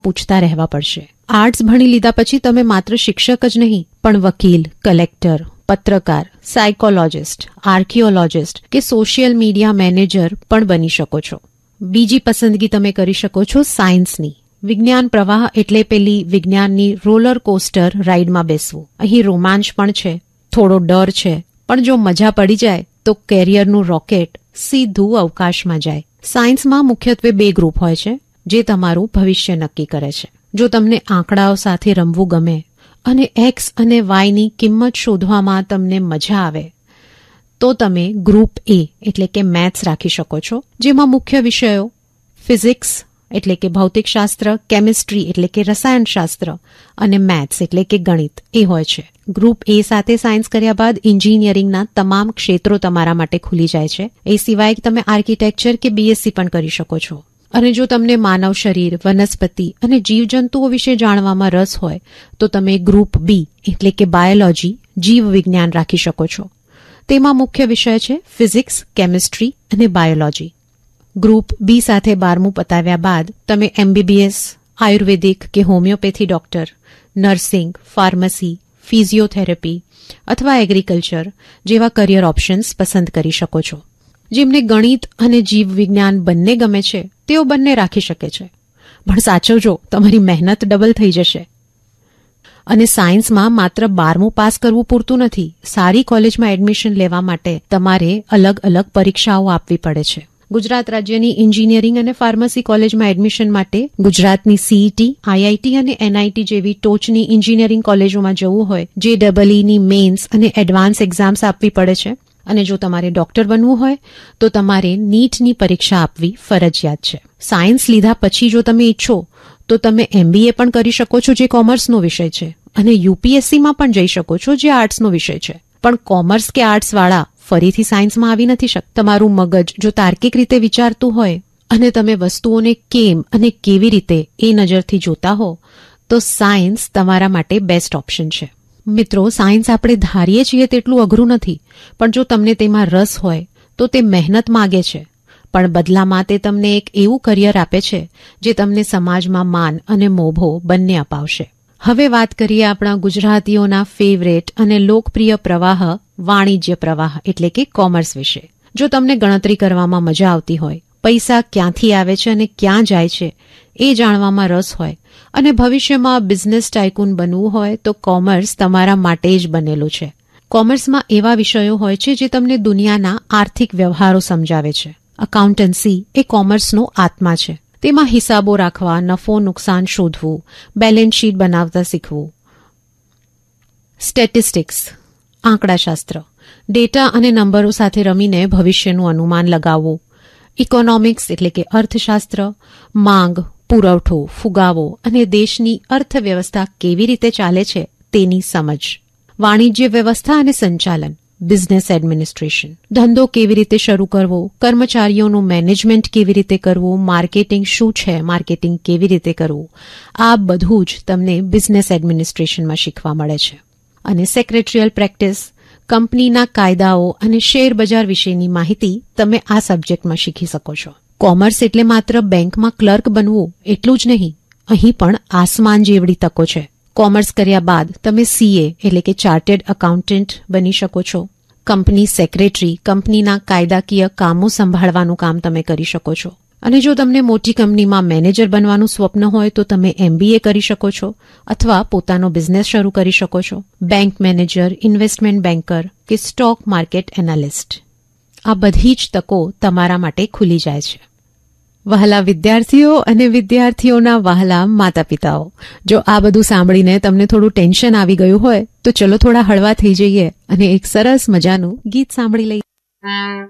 પૂછતા રહેવા પડશે. આર્ટ્સ ભણી લીધા પછી તમે માત્ર શિક્ષક જ નહીં પણ વકીલ, કલેક્ટર, પત્રકાર, સાયકોલોજિસ્ટ, આર્કિયોલોજિસ્ટ કે સોશિયલ મીડિયા મેનેજર પણ બની શકો છો. બીજી પસંદગી તમે કરી શકો છો સાયન્સની. વિજ્ઞાન પ્રવાહ એટલે પેલી વિજ્ઞાનની રોલર કોસ્ટર રાઇડમાં બેસવું. અહીં રોમાંચ પણ છે, થોડો ડર છે, પણ જો મજા પડી જાય તો કેરિયરનું રોકેટ સીધું અવકાશમાં જાય. સાયન્સમાં મુખ્યત્વે 2 ગ્રુપ હોય છે જે તમારું ભવિષ્ય નક્કી કરે છે. જો તમને આંકડાઓ સાથે રમવું ગમે અને એક્સ અને વાયની કિંમત શોધવામાં તમને મજા આવે તો તમે ગ્રુપ એ એટલે કે મેથ્સ રાખી શકો છો, જેમાં મુખ્ય વિષયો ફિઝિક્સ એટલે કે ભૌતિકશાસ્ત્ર, કેમિસ્ટ્રી એટલે કે રસાયણશાસ્ત્ર અને મેથ્સ એટલે કે ગણિત એ હોય છે. ગ્રુપ એ સાથે સાયન્સ કર્યા બાદ એન્જિનિયરિંગના તમામ ક્ષેત્રો તમારા માટે ખુલી જાય છે. એ સિવાય તમે આર્કિટેક્ચર કે બીએસસી પણ કરી શકો છો. અને જો તમને માનવ શરીર, વનસ્પતિ અને જીવજંતુઓ વિશે જાણવામાં રસ હોય તો તમે ગ્રુપ બી એટલે કે બાયોલોજી, જીવ વિજ્ઞાન રાખી શકો છો. તેમાં મુખ્ય વિષય છે ફિઝિક્સ, કેમિસ્ટ્રી અને બાયોલોજી. ગ્રુપ બી સાથે 12મું પતાવ્યા બાદ તમે એમબીબીએસ, આયુર્વેદિક કે homeopathy doctor, nursing, pharmacy, physiotherapy અથવા એગ્રીકલ્ચર જેવા કરિયર ઓપ્શન્સ પસંદ કરી શકો છો. જેમને ગણિત અને જીવ વિજ્ઞાન બંને ગમે છે તેઓ બંને રાખી શકે છે, પણ સાચવજો તમારી મહેનત ડબલ થઈ જશે. અને સાયન્સમાં માત્ર 12મું પાસ કરવું પૂરતું નથી. સારી કોલેજમાં એડમિશન લેવા માટે તમારે અલગ અલગ પરીક્ષાઓ આપવી પડે છે. ગુજરાત રાજ્યની એન્જિનિયરિંગ અને ફાર્મસી કોલેજમાં એડમિશન માટે ગુજરાતની સીઈટી, આઈઆઈટી અને એનઆઈટી જેવી ટોચની એન્જિનિયરિંગ કોલેજોમાં જવું હોય JEEની મેઇન્સ અને એડવાન્સ એક્ઝામ્સ આપવી પડે છે. અને જો તમારે ડોક્ટર બનવું હોય તો તમારે નીટની પરીક્ષા આપવી ફરજિયાત છે. સાયન્સ લીધા પછી જો તમે ઈચ્છો તો તમે એમબીએ પણ કરી શકો છો જે કોમર્સનો વિષય છે, અને યુપીએસસીમાં પણ જઈ શકો છો જે આર્ટ્સનો વિષય છે. પણ કોમર્સ કે આર્ટ્સવાળા ફરીથી સાયન્સમાં આવી નથી શકતા. તમારું મગજ જો તાર્કિક રીતે વિચારતું હોય અને તમે વસ્તુઓને કેમ અને કેવી રીતે એ નજરથી જોતા હો તો સાયન્સ તમારા માટે બેસ્ટ ઓપ્શન છે. મિત્રો, સાયન્સ આપણે ધારીએ છીએ તેટલું અઘરું નથી, પણ જો તમને તેમાં રસ હોય તો તે મહેનત માગે છે, પણ બદલામાં તે તમને એક એવું કરિયર આપે છે જે તમને સમાજમાં માન અને મોભો બંને અપાવશે. હવે વાત કરીએ આપણા ગુજરાતીઓના ફેવરેટ અને લોકપ્રિય પ્રવાહ વાણિજ્ય પ્રવાહ એટલે કે કોમર્સ વિશે. જો તમને ગણતરી કરવામાં મજા આવતી હોય, પૈસા ક્યાંથી આવે છે અને ક્યાં જાય છે એ જાણવામાં રસ હોય અને ભવિષ્યમાં બિઝનેસ ટાઇકૂન બનવું હોય તો કોમર્સ તમારા માટે જ બનેલું છે. કોમર્સમાં એવા વિષયો હોય છે જે તમને દુનિયાના આર્થિક વ્યવહારો સમજાવે છે. અકાઉન્ટન્સી એ કોમર્સનો આત્મા છે. તેમાં હિસાબો રાખવા, નફો નુકસાન શોધવું, બેલેન્સ શીટ બનાવતા શીખવું. સ્ટેટિસ્ટિક્સ આંકડાશાસ્ત્ર, ડેટા અને નંબરો સાથે રમીને ભવિષ્યનું અનુમાન લગાવવું. ઇકોનોમિક્સ એટલે કે અર્થશાસ્ત્ર, માંગ, પુરવઠો, ફુગાવો અને દેશની અર્થવ્યવસ્થા કેવી રીતે ચાલે છે તેની સમજ. વાણિજ્ય વ્યવસ્થા અને સંચાલન, બિઝનેસ એડમિનિસ્ટ્રેશન, ધંધો કેવી રીતે શરૂ કરવો, કર્મચારીઓનું મેનેજમેન્ટ કેવી રીતે કરવું, માર્કેટિંગ શું છે, માર્કેટિંગ કેવી રીતે કરવું, આ બધું જ તમને બિઝનેસ એડમિનિસ્ટ્રેશનમાં શીખવા મળે છે. અને સેક્રેટરીયલ પ્રેક્ટિસ, કંપનીના કાયદાઓ અને શેર બજાર વિશેની માહિતી તમે આ સબ્જેક્ટમાં શીખી શકો છો. કોમર્સ એટલે માત્ર બેંકમાં ક્લર્ક બનવું એટલું જ નહીં, અહીં પણ આસમાન જેવડી તકો છે. કોમર્સ કર્યા બાદ તમે સીએ એટલે કે ચાર્ટર્ડ એકાઉન્ટન્ટ બની શકો છો. કંપની સેક્રેટરી, કંપનીના કાયદાકીય કામો સંભાળવાનું કામ તમે કરી શકો છો. અને જો તમને મોટી કંપનીમાં મેનેજર બનવાનું સ્વપ્ન હોય તો તમે એમબીએ કરી શકો છો અથવા પોતાનો બિઝનેસ શરૂ કરી શકો છો. બેંક મેનેજર, ઇન્વેસ્ટમેન્ટ બેન્કર કે સ્ટોક માર્કેટ એનાલિસ્ટ, આ બધી જ તકો તમારા માટે ખુલી જાય છે. વહાલા વિદ્યાર્થીઓ અને વિદ્યાર્થીઓના વહાલા માતા પિતાઓ, જો આ બધું સાંભળીને તમને થોડું ટેન્શન આવી ગયું હોય તો ચલો થોડા હળવા થઈ જઈએ અને એક સરસ મજાનું ગીત સાંભળી લઈએ.